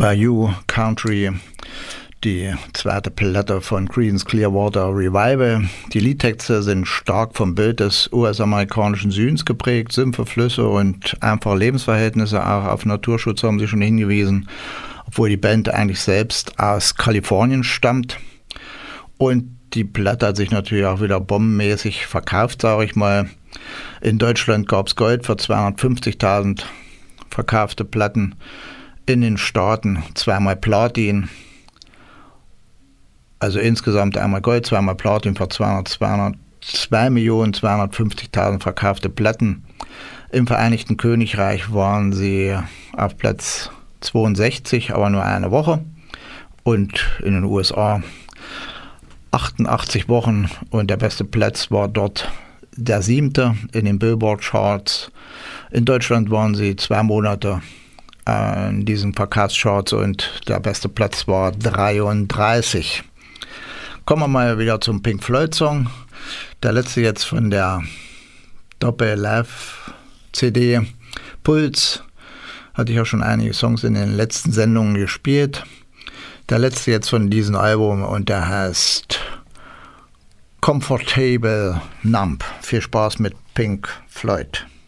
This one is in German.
Bayou Country, die zweite Platte von Creedence Clearwater Revival. Die Liedtexte sind stark vom Bild des US-amerikanischen Südens geprägt, Sümpfe, Flüsse und einfache Lebensverhältnisse, auch auf Naturschutz haben sie schon hingewiesen, obwohl die Band eigentlich selbst aus Kalifornien stammt. Und die Platte hat sich natürlich auch wieder bombenmäßig verkauft, sage ich mal. In Deutschland gab es Gold für 250.000 verkaufte Platten. In den Staaten zweimal Platin. Also insgesamt einmal Gold, zweimal Platin für 2.250.000 verkaufte Platten. Im Vereinigten Königreich waren sie auf Platz 62, aber nur eine Woche. Und in den USA 88 Wochen. Und der beste Platz war dort der 7. in den Billboard-Charts. In Deutschland waren sie 2 Monate in diesen Verkaufscharts und der beste Platz war 33. Kommen wir mal wieder zum Pink Floyd Song. Der letzte jetzt von der Doppel-Live-CD Puls. Hatte ich ja schon einige Songs in den letzten Sendungen gespielt. Der letzte jetzt von diesem Album und der heißt Comfortable Numb. Viel Spaß mit Pink Floyd.